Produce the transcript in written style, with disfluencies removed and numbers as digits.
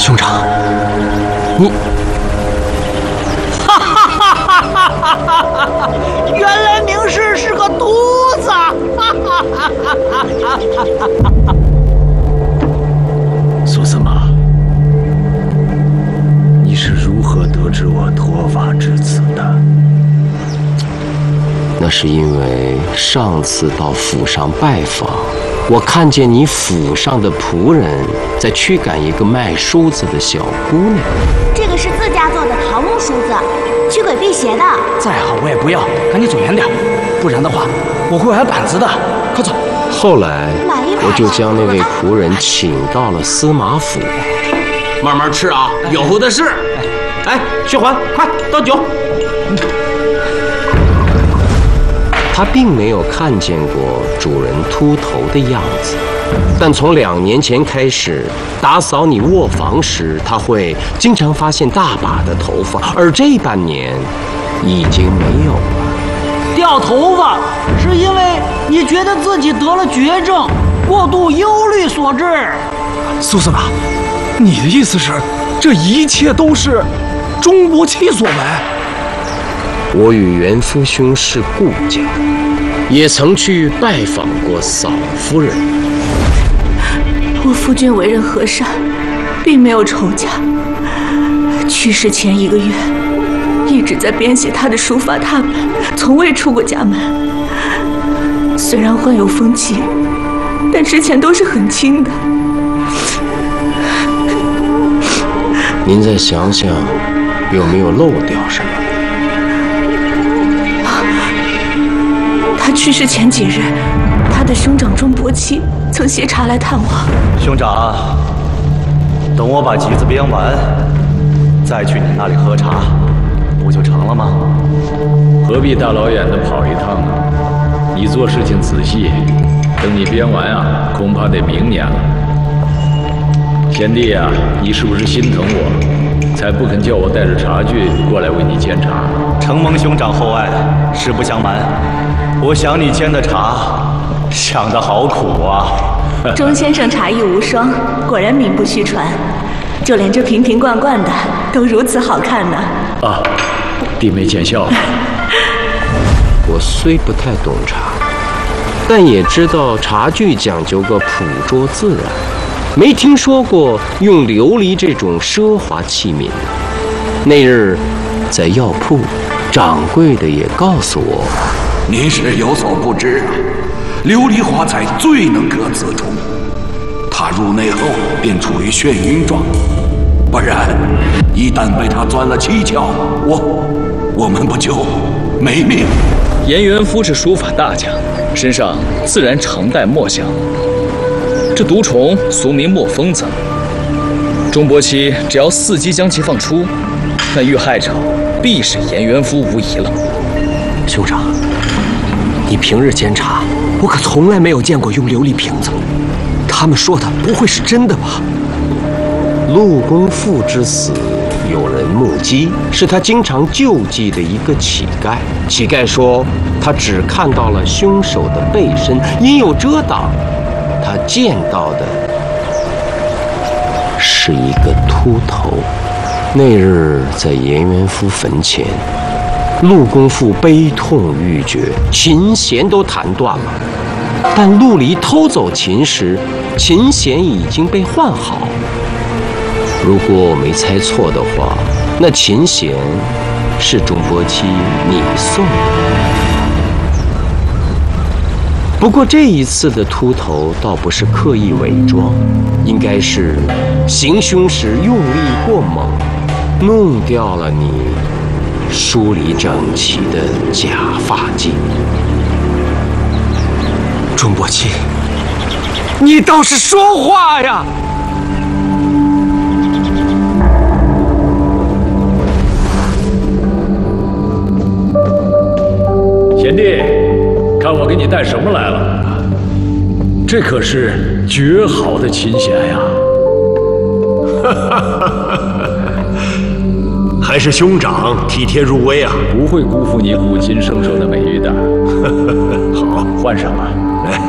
兄长，你…… 哈哈哈哈哈哈！原来明世是个犊子！哈哈哈哈哈哈！ 苏司马，你是如何得知我脱发之词的？ 那是因为上次到府上拜访，我看见你府上的仆人在驱赶一个卖梳子的小姑娘。 这个是自家做的桃木梳子，驱鬼辟邪的。 再好我也不要，赶紧走远点，不然的话我会挨板子的。快走！ 后来我就将那位仆人请到了司马府。 慢慢吃啊，有的是。哎，薛环，快倒酒。 他并没有看见过主人秃头的样子，但从2年前开始，打扫你卧房时，他会经常发现大把的头发，而这半年已经没有了。 掉头发是因为你觉得自己得了绝症，过度忧虑所致。 苏司马，你的意思是，这一切都是钟伯期所为？ 我与元夫兄是故交，也曾去拜访过嫂夫人。 我夫君为人和善，并没有仇家。去世前1个月，一直在编写他的书法拓本，从未出过家门。虽然患有风疾，但之前都是很轻的。 您再想想，有没有漏掉什么？ 他去世前几日，他的兄长钟伯期曾携茶来探望。 兄长，等我把集子编完，再去你那里喝茶，不就成了吗？ 何必大老远的跑一趟呢？你做事情仔细，等你编完啊，恐怕得明年了。贤弟啊，你是不是心疼我，才不肯叫我带着茶具过来为你煎茶？ 承蒙兄长厚爱，实不相瞒，我想你煎的茶，想得好苦啊。 钟先生茶艺无双，果然名不虚传，就连这瓶瓶罐罐的都如此好看呢。 啊，弟妹见笑了。 我虽不太懂茶，但也知道茶具讲究个朴拙自然，没听说过用琉璃这种奢华器皿。那日在药铺，掌柜的也告诉我， 您是有所不知啊，琉璃花材最能克自冲，它入内后便处于眩晕状，不然一旦被它钻了蹊跷，我们不就没命？ 严元夫是书法大家，身上自然常带墨香。这毒虫俗名墨疯子，钟伯期只要伺机将其放出，那遇害者必是严元夫无疑了。 兄长，你平日煎茶，我可从来没有见过用琉璃瓶子。他们说的不会是真的吧？陆公父之死，有人目击，是他经常救济的一个乞丐。乞丐说，他只看到了凶手的背身，因有遮挡，他见到的是一个秃头。那日在严元夫坟前，陆公父悲痛欲绝，琴弦都弹断了。但陆离偷走琴时，琴弦已经被换好。如果我没猜错的话，那琴弦是钟伯期你送的。不过这一次的秃头倒不是刻意伪装，应该是行凶时用力过猛，弄掉了你梳理整齐的假发髻。钟伯期，你倒是说话呀！ 贤弟，看我给你带什么来了？这可是绝好的琴弦呀！ 还是兄长体贴入微啊！ 不会辜负你古琴圣手的美誉的。 好， 换上吧。